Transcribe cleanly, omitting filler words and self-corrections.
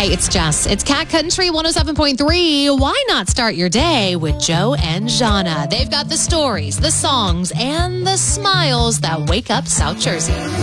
Hey, it's Jess. It's Cat Country 107.3. Why not start your day with Joe and Jana? They've got the stories, the songs, and the smiles that wake up South Jersey.